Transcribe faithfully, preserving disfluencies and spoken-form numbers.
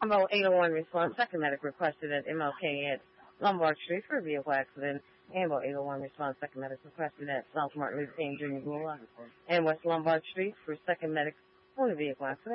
Ambo eight oh one response. Second medic requested at M L K at Lombard Street for a vehicle accident. Ambo eight oh one response. Second medic requested at South Martin Luther King Junior Boulevard and West Lombard Street for second medic for the vehicle accident.